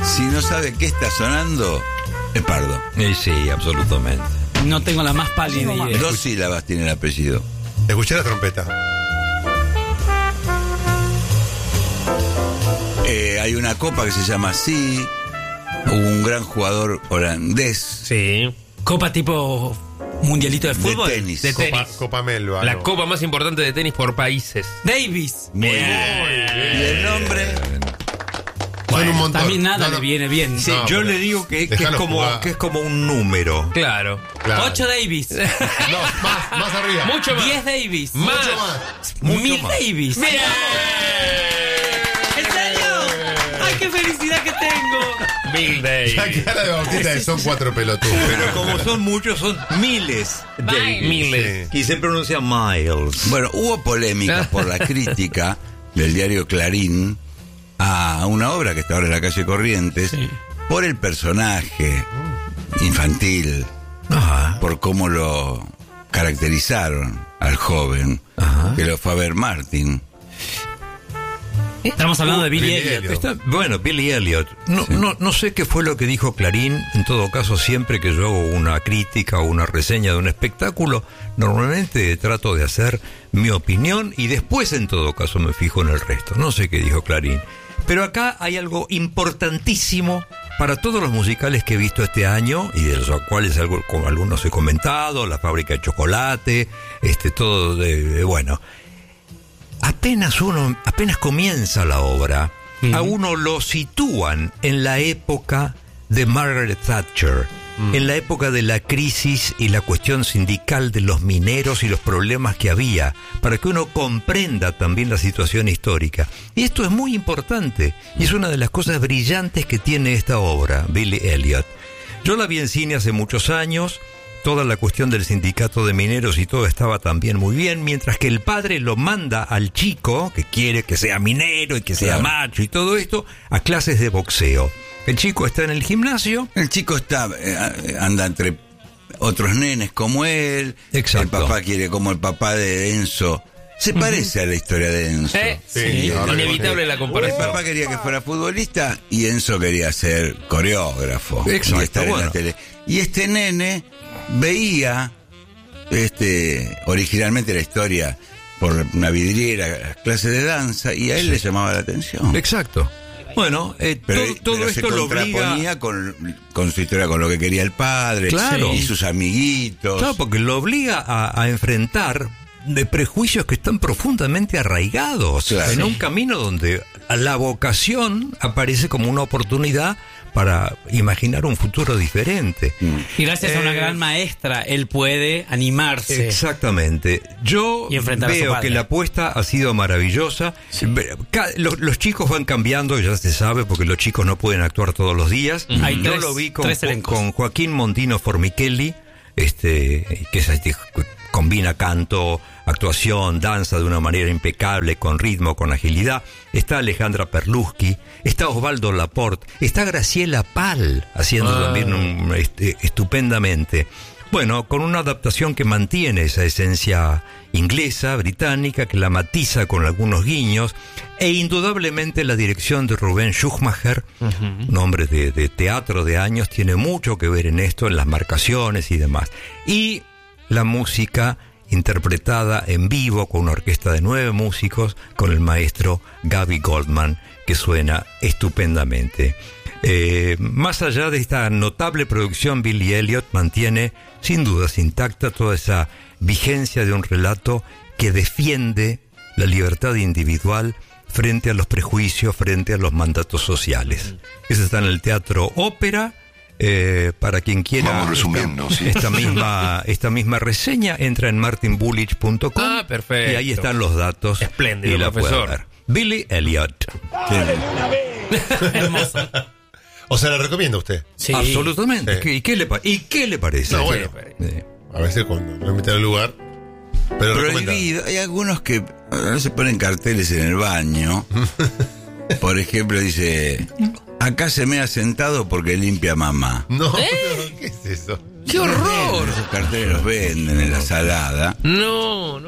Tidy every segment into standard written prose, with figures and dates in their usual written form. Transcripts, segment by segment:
Si no sabe qué está sonando, es Pardo. Sí, absolutamente. No tengo la más pálida idea. 2 sílabas tiene el apellido. Escuché la trompeta. Hay una copa que se llama así. Un gran jugador holandés. Sí. Copa tipo mundialito de fútbol. De tenis. De tenis. Copa Melba. La no. copa más importante de tenis por países. Davis. Muy bien. Y el nombre. Son un montón. También nada No, no. le viene bien. Sí, No, yo pero le digo que es déjalo como jugar. que es como un número. Claro. Claro. 8 Davis. No, más arriba. Mucho más. 10 Davis. Más. Mucho más. 1000 Davis. ¡Bien! ¿En serio? ¡Ay, qué felicidad que tengo! Bill Davis. La cara de Bautista que son 4 pelotudos. Pero como son muchos, son miles de Miles. y se pronuncia miles. Bueno, hubo polémica por la crítica del diario Clarín a una obra que está ahora en la calle Corrientes por el personaje infantil, Ajá. por cómo lo caracterizaron al joven, que lo fue a ver Martin. Estamos hablando de Billy Billy Elliot. Elliot. Bueno, Billy Elliot. No sé qué fue lo que dijo Clarín. En todo caso, siempre que yo hago una crítica o una reseña de un espectáculo, normalmente trato de hacer mi opinión y después, en todo caso, me fijo en el resto. No sé qué dijo Clarín. Pero acá hay algo importantísimo para todos los musicales que he visto este año y de los cuales como algunos he comentado, La Fábrica de Chocolate, todo bueno. Apenas comienza la obra, a uno lo sitúan en la época de Margaret Thatcher, en la época de la crisis y la cuestión sindical de los mineros y los problemas que había, para que uno comprenda también la situación histórica. Y esto es muy importante, y es una de las cosas brillantes que tiene esta obra, Billy Elliot. Yo la vi en cine hace muchos años. Toda la cuestión del sindicato de mineros y todo estaba también muy bien, mientras que el padre lo manda al chico, que quiere que sea minero y que sea macho y todo esto, a clases de boxeo. El chico está en el gimnasio. El chico anda entre otros nenes como él. Exacto. El papá quiere como el papá de Enzo. Se parece a la historia de Enzo. Sí, ahora Inevitable que- la El comparación. papá quería que fuera futbolista y Enzo quería ser coreógrafo. Exacto, Y estar en bueno. la tele. Y este nene veía originalmente la historia por una vidriera, clase de danza, y a él le llamaba la atención. Exacto. Bueno, todo pero esto se lo obliga... contraponía con su historia, con lo que quería el padre, Claro. y sus amiguitos. Claro, porque lo obliga a enfrentar de prejuicios que están profundamente arraigados Claro. en un camino donde la vocación aparece como una oportunidad para imaginar un futuro diferente. Y gracias a una gran maestra, él puede animarse. Exactamente. Yo Y enfrentar a su veo padre. que la apuesta ha sido maravillosa. Los chicos van cambiando, ya se sabe, porque los chicos no pueden actuar todos los días. Hay Yo tres- lo vi tres elencos. con Joaquín Montino Formichelli, que es combina canto, actuación, danza de una manera impecable, con ritmo, con agilidad. Está Alejandra Perluschi, está Osvaldo Laporte, está Graciela Pal haciendo también estupendamente. Bueno, con una adaptación que mantiene esa esencia inglesa, británica, que la matiza con algunos guiños, e indudablemente la dirección de Rubén Schumacher, un hombre de teatro de años, tiene mucho que ver en esto, en las marcaciones y demás. Y la música interpretada en vivo con una orquesta de 9 músicos, con el maestro Gabby Goldman, que suena estupendamente. Más allá de esta notable producción, Billy Elliot mantiene sin dudas intacta toda esa vigencia de un relato que defiende la libertad individual frente a los prejuicios, frente a los mandatos sociales. Eso está en el Teatro Ópera. Para quien quiera Vamos resumiendo, sí. esta misma reseña, entra en martinbullich.com. Perfecto. Y ahí están los datos. Espléndido, y la profesor. puede ver. Billy Elliot. Hermoso. O sea, ¿la recomienda usted? Sí. Absolutamente. Sí. ¿Y qué le parece? No, bueno. A veces cuando lo meten al lugar. Pero recomendado. Prohibido. Hay algunos que ahora se ponen carteles en el baño. Por ejemplo, dice: acá se me ha sentado porque limpia mamá. No, ¿qué es eso? ¡Qué horror! Esos carteles los venden en la salada. No.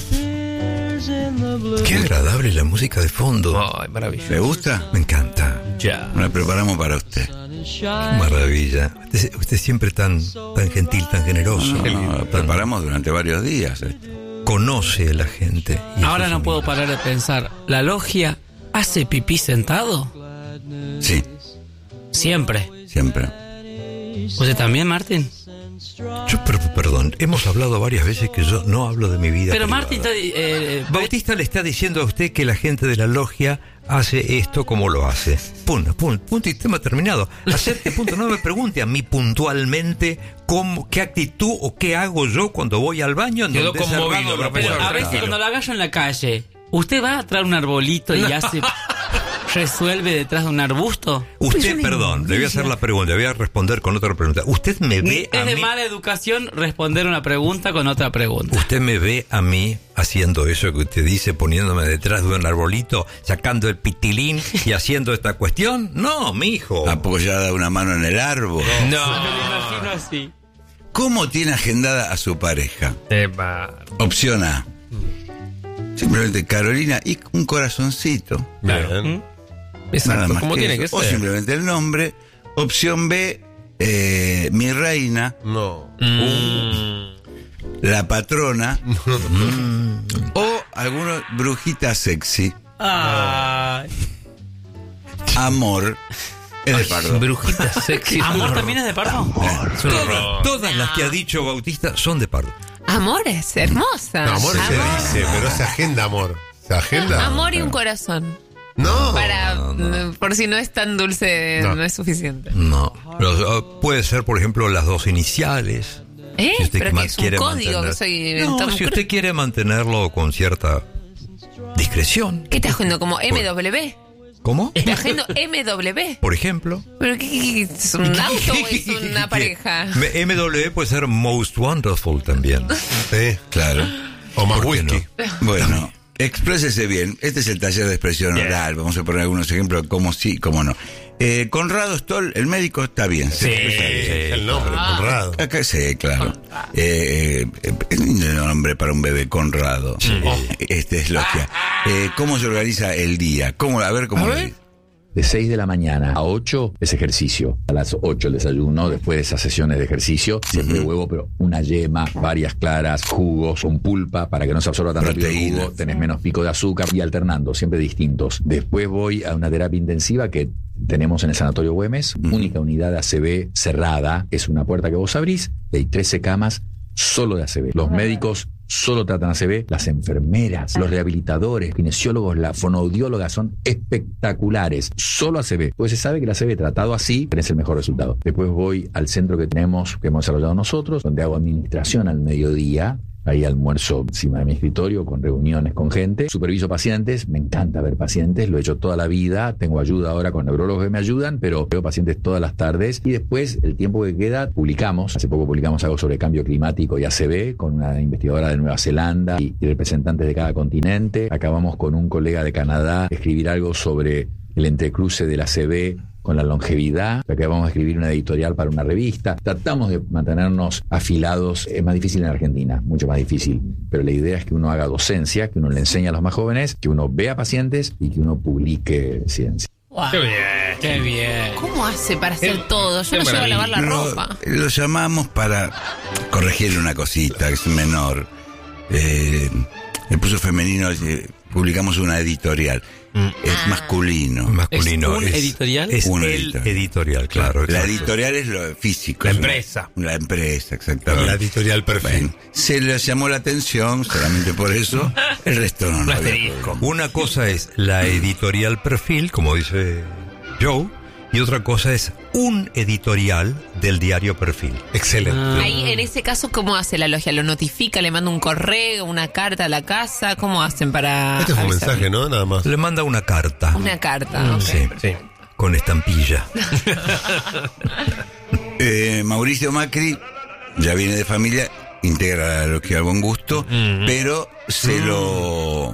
Qué agradable la música de fondo. Ay, maravilloso. ¿Le gusta? Me encanta. Ya. La preparamos para usted. Qué maravilla. Usted siempre tan gentil, tan generoso. No, la preparamos durante varios días. Conoce a la gente. Y Ahora eso no es puedo un- parar de pensar. ¿La logia hace pipí sentado? Sí, Siempre. siempre. ¿Usted también, Martín? Perdón, hemos hablado varias veces que yo no hablo de mi vida Pero privada. Martín está... Bautista le está diciendo a usted que la gente de la logia hace esto como lo hace. Punto y tema terminado. Acepte, punto. No me pregunte a mí puntualmente qué actitud o qué hago yo cuando voy al baño. En Quedó donde he conmovido, cerrado la profesor. puerta. a ver si tranquilo. cuando la agarro en la calle, ¿usted va a traer un arbolito y hace... resuelve detrás de un arbusto? Usted, perdón, le voy a hacer la pregunta, le voy a responder con otra pregunta. ¿Usted me ve a Es de mí? mala educación responder una pregunta con otra pregunta. ¿Usted me ve a mí haciendo eso que usted dice, poniéndome detrás de un arbolito, sacando el pitilín y haciendo esta cuestión? No, mijo. Apoyada una mano en el árbol. Me lo imagino así. ¿Cómo tiene agendada a su pareja? Opción A. Simplemente Carolina y un corazoncito. Bien. Nada Exacto, más como que tiene eso. que O ser. simplemente el nombre. Opción B, mi reina, No. la patrona. O alguna brujita sexy. Ay. Amor. Es de Pardo. Brujita sexy. ¿Amor también es de Pardo? Es un horror. Todas las que ha dicho Bautista son de Pardo. Amor es hermosa. No, amor se dice, pero se agenda amor. ¿Se agenda? Amor y un corazón. No. Por si no es tan dulce, No. no es suficiente. No. Puede ser, por ejemplo, las dos iniciales. Si usted Pero que es un quiere código mantener- que soy No, Tom si Cruise. usted quiere mantenerlo con cierta discreción. ¿Qué te agendo? ¿Como MW? ¿Cómo? ¿Te agendo MW? Por ejemplo. ¿Pero qué es un auto o es una pareja? MW puede ser Most Wonderful también. Sí. Claro. O más ¿Por qué whisky. Bueno, exprésese bien. Este es el taller de expresión oral. Vamos a poner algunos ejemplos de cómo sí, cómo no. Conrado Stoll, el médico, está bien. Se expresa bien. Es el nombre, Conrado. Acá sí, claro. Es lindo nombre para un bebé, Conrado. Este es logia. ¿Cómo se organiza el día? A ver cómo. De 6 de la mañana a 8 es ejercicio. A las 8 el desayuno, después de esas sesiones de ejercicio, siempre huevo, pero una yema, varias claras, jugos, un pulpa para que no se absorba tan rápido el Proteína. jugo, tenés menos pico de azúcar y alternando, siempre distintos. Después voy a una terapia intensiva que tenemos en el Sanatorio Güemes, única unidad de ACV cerrada, es una puerta que vos abrís y hay 13 camas solo de ACV. Los médicos solo tratan ACV, las enfermeras, los rehabilitadores, kinesiólogos, la fonoaudióloga son espectaculares. Solo ACV. Pues se sabe que el ACV tratado así tenés el mejor resultado. Después voy al centro que tenemos, que hemos desarrollado nosotros, donde hago administración al mediodía. Ahí almuerzo encima de mi escritorio con reuniones con gente. Superviso pacientes, me encanta ver pacientes, lo he hecho toda la vida. Tengo ayuda ahora con neurólogos que me ayudan, pero veo pacientes todas las tardes. Y después, el tiempo que queda, publicamos. Hace poco publicamos algo sobre cambio climático y ACV con una investigadora de Nueva Zelanda y representantes de cada continente. Acabamos con un colega de Canadá escribir algo sobre el entrecruce del ACV con la longevidad, que vamos a escribir una editorial para una revista. Tratamos de mantenernos afilados. Es más difícil en Argentina, mucho más difícil, pero la idea es que uno haga docencia, que uno le enseñe a los más jóvenes, que uno vea pacientes y que uno publique ciencia. Wow. Qué bien. Qué bien. ¿Cómo hace para hacer todo? Yo no qué llego a lavar la No, ropa. lo llamamos para corregirle una cosita, que es menor. El pulso femenino, publicamos una editorial. Es masculino. Masculino. ¿Es un editorial? Es Un el editorial. editorial, claro. La exacto. editorial es lo físico. La es una- empresa. La empresa, exactamente. La editorial perfil. Bueno, se les llamó la atención, solamente por eso. El resto no. Un no había asterisco. problema. Una cosa es la editorial perfil, como dice Joe, y otra cosa es un editorial del diario Perfil. Excelente. Ahí, en ese caso, ¿cómo hace la logia? ¿Lo notifica? ¿Le manda un correo, una carta a la casa? ¿Cómo hacen para Este fue un avisar? mensaje, ¿no? Nada más. Le manda una carta. Una carta, ok. Sí, Sí. con estampilla. Mauricio Macri ya viene de familia, integra la logia Buen Gusto, pero se lo...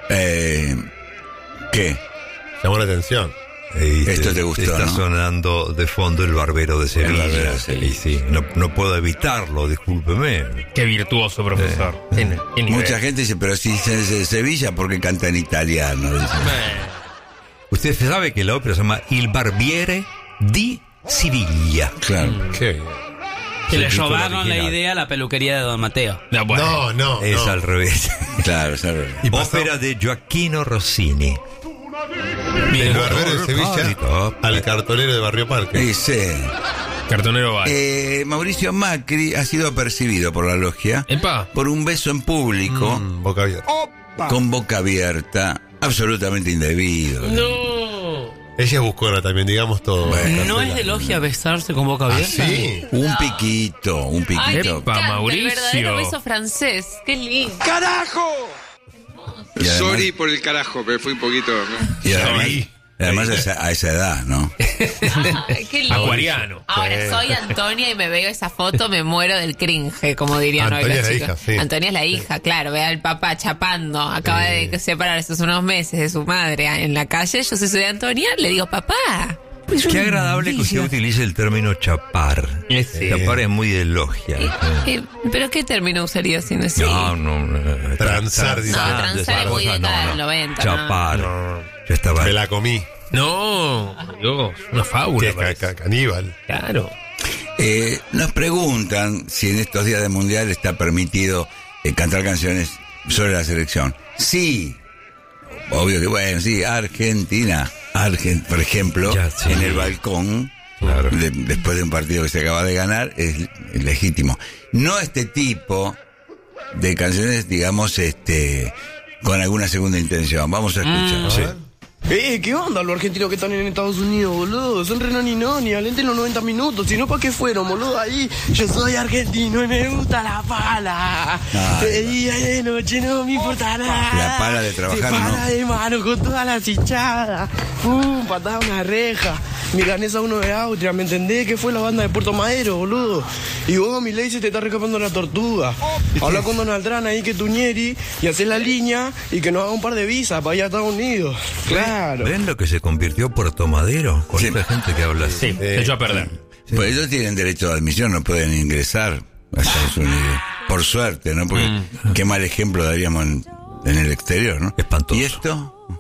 ¿Qué? Llamó la atención. Esto te gustó, Está ¿no? sonando de fondo el barbero de Sevilla. El barbero de Sevilla. Y sí, no puedo evitarlo, discúlpeme. Qué virtuoso, profesor. Qué nivel. Mucha gente dice, pero si es de Sevilla, ¿por qué canta en italiano? Dicen. Usted sabe que la ópera se llama Il Barbiere di Siviglia. Claro. Qué bien. Que le el título robaron la original. idea a la peluquería de Don Mateo. No, bueno. No. Es al revés. Claro, es al revés. Y pasó Ópera de Gioacchino Rossini. del barbero de Sevilla Carito. al cartonero de Barrio Parque. Dice, Cartonero vale. Mauricio Macri ha sido percibido por la logia Epa. por un beso en público Boca abierta. con boca abierta, absolutamente indebido. No. Ella es buscona también, digamos todo. Bueno, ¿No es de logia besarse con boca abierta? Sí. Un piquito, un Ay, me piquito. Epa, encanta Mauricio. el verdadero beso francés. Qué lindo. Y además- Sorry por el carajo, pero fui un poquito. ¿no? Y además, Sorry. además a esa edad, ¿no? Ay, qué lindo. Acuariano. Ahora soy Antonia y me veo esa foto, me muero del cringe, como dirían hoy Antonia los es la chicos. hija, sí. Antonia es la hija, claro, ve al papá chapando, acaba de separarse hace unos meses de su madre en la calle. Yo soy de Antonia, le digo, papá. Qué agradable que usted utilice el término chapar. Sí. Chapar es muy de logia. ¿Pero qué término usaría sin decir? No. Transar, dice. No, transar es muy de no, cada no. del 90, Chapar. No. Yo estaba. Me la comí. No, Dios, una Que fábula. es parece. caníbal. Claro. Nos preguntan si en estos días de mundial está permitido cantar canciones sobre la selección. Sí, obvio que bueno, sí, Argentina, por ejemplo, Ya, sí. en el balcón, Claro. después de un partido que se acaba de ganar, es legítimo. No este tipo de canciones, digamos, con alguna segunda intención. Vamos a escuchar. Sí. ¿Qué onda los argentinos que están en Estados Unidos, boludo? Son re noni, alenten los 90 minutos, si no, ¿para qué fueron, boludo? Ahí, yo soy argentino y me gusta la pala. De día y de noche no me importa nada. La pala de trabajar, Se para ¿no? de mano con todas las hinchadas. Pum, patada a una reja. Mi ganesa uno de Austria, ¿me entendés? Que fue la banda de Puerto Madero, boludo. Y vos, mi ley, se te está recapando la tortuga. Habla con Donald Trump ahí que Tuñeri y haces la línea y que nos haga un par de visas para ir a Estados Unidos. Claro. ¿Ven lo que se convirtió Puerto Madero? Con Sí. esta gente que habla así. Sí, se echó a perder. Pues ellos tienen derecho de admisión, no pueden ingresar a Estados Unidos. Por suerte, ¿no? Porque qué mal ejemplo daríamos en el exterior, ¿no? Espantoso. ¿Y esto?